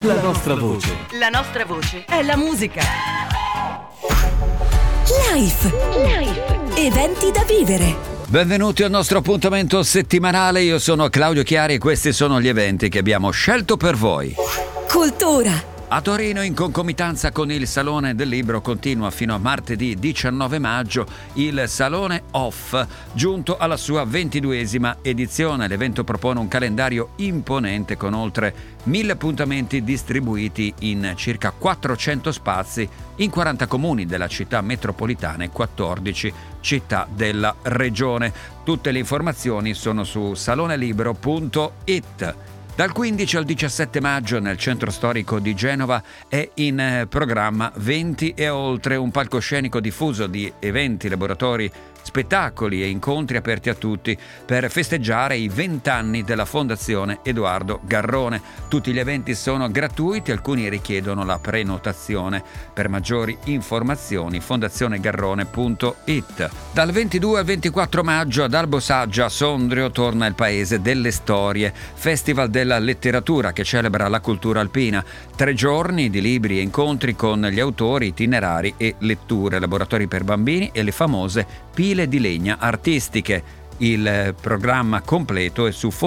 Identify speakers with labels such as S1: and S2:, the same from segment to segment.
S1: La nostra voce.
S2: La nostra voce è la musica.
S3: Life. Eventi da vivere.
S1: Benvenuti al nostro appuntamento settimanale. Io sono Claudio Chiari e questi sono gli eventi che abbiamo scelto per voi.
S3: Cultura.
S1: A Torino, in concomitanza con il Salone del Libro, continua fino a martedì 19 maggio il Salone Off, giunto alla sua 22esima edizione. L'evento propone un calendario imponente con oltre 1000 appuntamenti distribuiti in circa 400 spazi in 40 comuni della città metropolitana e 14 città della regione. Tutte le informazioni sono su salonelibro.it. Dal 15 al 17 maggio nel centro storico di Genova è in programma 20 e oltre, un palcoscenico diffuso di eventi, laboratori, spettacoli e incontri aperti a tutti per festeggiare i 20 anni della Fondazione Edoardo Garrone. Tutti gli eventi sono gratuiti, alcuni richiedono la prenotazione. Per maggiori informazioni fondazionegarrone.it. Dal 22 al 24 maggio ad Albosaggia a Sondrio torna il Paese delle Storie, festival della letteratura che celebra la cultura alpina. 3 giorni di libri e incontri con gli autori, itinerari e letture, laboratori per bambini e le famose pile di legna artistiche. Il programma completo è su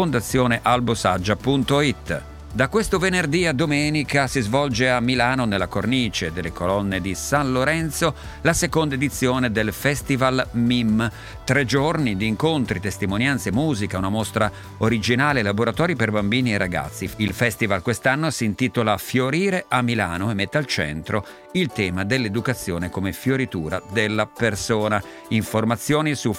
S1: fondazionealbosaggia.it. Da questo venerdì a domenica si svolge a Milano, nella cornice delle colonne di San Lorenzo, la seconda edizione del Festival MIM. 3 giorni di incontri, testimonianze, musica, una mostra originale, laboratori per bambini e ragazzi. Il festival quest'anno si intitola Fiorire a Milano e mette al centro il tema dell'educazione come fioritura della persona. Informazioni su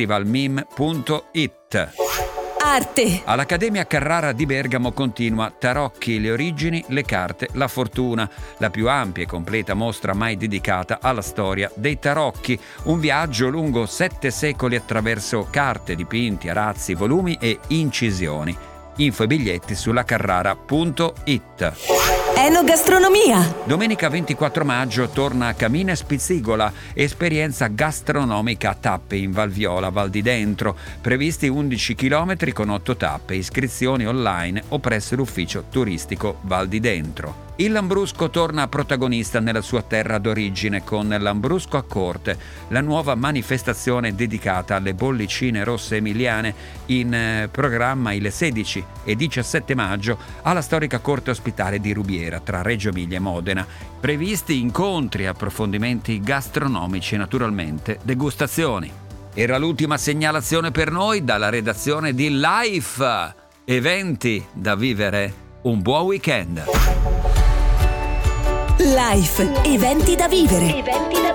S1: festivalmim.it.
S3: Arte.
S1: All'Accademia Carrara di Bergamo continua Tarocchi, le origini, le carte, la fortuna, la più ampia e completa mostra mai dedicata alla storia dei tarocchi, un viaggio lungo 7 secoli attraverso carte, dipinti, arazzi, volumi e incisioni. Info e biglietti sulla carrara.it.
S3: Enogastronomia.
S1: Domenica 24 maggio torna Camina Spizzigola, esperienza gastronomica a tappe in Val Viola, Val di Dentro. Previsti 11 km con 8 tappe, iscrizioni online o presso l'ufficio turistico Val di Dentro. Il Lambrusco torna protagonista nella sua terra d'origine con Lambrusco a Corte, la nuova manifestazione dedicata alle bollicine rosse emiliane, in programma il 16 e 17 maggio alla storica corte ospitale di Rubiera tra Reggio Emilia e Modena. Previsti incontri, approfondimenti gastronomici e naturalmente degustazioni. Era l'ultima segnalazione per noi dalla redazione di Life. Eventi da vivere. Un buon weekend.
S3: Life. Eventi da vivere.